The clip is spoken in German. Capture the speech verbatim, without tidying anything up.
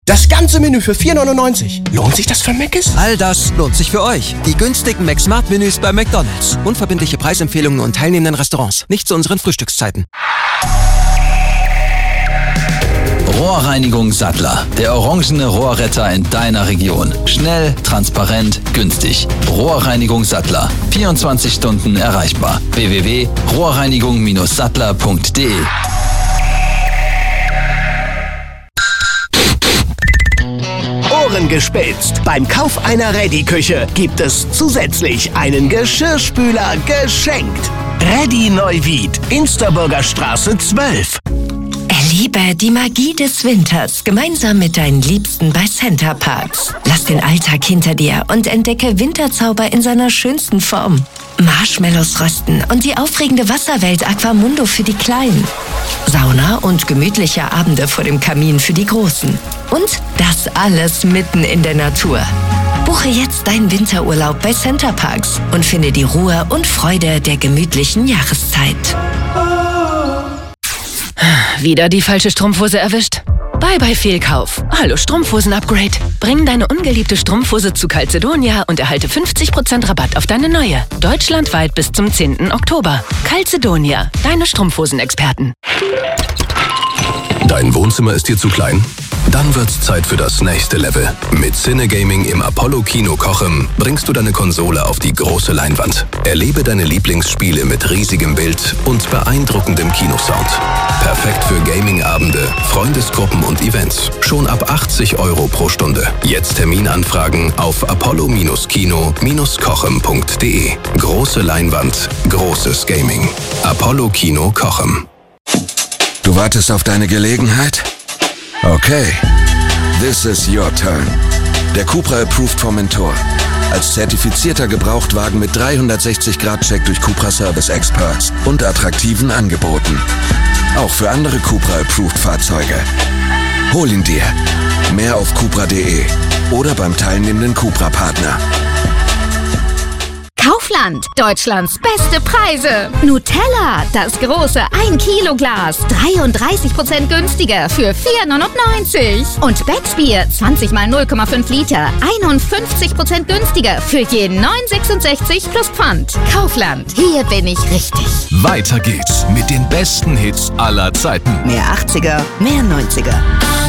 Das ganze Menü für vier neunundneunzig. Lohnt sich das für Mc's? All das lohnt sich für euch. Die günstigen McSmart-Menüs bei McDonald's. Unverbindliche Preisempfehlungen und teilnehmenden Restaurants. Nicht zu unseren Frühstückszeiten. Rohrreinigung Sattler. Der orangene Rohrretter in deiner Region. Schnell, transparent, günstig. Rohrreinigung Sattler. vierundzwanzig Stunden erreichbar. w w w punkt rohrreinigung sattler punkt de. Ohrengespitzt. Beim Kauf einer Reddy-Küche gibt es zusätzlich einen Geschirrspüler geschenkt. Reddy Neuwied, Insterburger Straße zwölf. Erlebe die Magie des Winters gemeinsam mit deinen Liebsten bei Center Parcs. Lass den Alltag hinter dir und entdecke Winterzauber in seiner schönsten Form. Marshmallows rösten und die aufregende Wasserwelt Aquamundo für die Kleinen. Sauna und gemütliche Abende vor dem Kamin für die Großen. Und das alles mitten in der Natur. Buche jetzt deinen Winterurlaub bei Center Parcs und finde die Ruhe und Freude der gemütlichen Jahreszeit. Wieder die falsche Strumpfhose erwischt? Bye bye Fehlkauf. Hallo Strumpfhosen-Upgrade. Bring deine ungeliebte Strumpfhose zu Calzedonia und erhalte fünfzig Prozent Rabatt auf deine neue. Deutschlandweit bis zum zehnten Oktober. Calzedonia, deine Strumpfhosenexperten. Dein Wohnzimmer ist dir zu klein? Dann wird's Zeit für das nächste Level. Mit Cinegaming im Apollo Kino Cochem bringst du deine Konsole auf die große Leinwand. Erlebe deine Lieblingsspiele mit riesigem Bild und beeindruckendem Kinosound. Perfekt für Gaming-Abende, Freundesgruppen und Events. Schon ab achtzig Euro pro Stunde. Jetzt Terminanfragen auf apollo kino cochem punkt de. Große Leinwand, großes Gaming. Apollo Kino Cochem. Du wartest auf deine Gelegenheit? Okay, this is your turn. Der Cupra Approved vom Mentor. Als zertifizierter Gebrauchtwagen mit dreihundertsechzig Grad Check durch Cupra Service Experts und attraktiven Angeboten. Auch für andere Cupra Approved Fahrzeuge. Hol ihn dir. Mehr auf cupra punkt de oder beim teilnehmenden Cupra-Partner. Kaufland, Deutschlands beste Preise. Nutella, das große ein Kilo Glas, dreiunddreißig Prozent günstiger für vier neunundneunzig. Und Becksbier, zwanzig mal null Komma fünf Liter, einundfünfzig Prozent günstiger für jeden neun sechsundsechzig plus Pfand. Kaufland, hier bin ich richtig. Weiter geht's mit den besten Hits aller Zeiten. Mehr achtziger, mehr neunziger.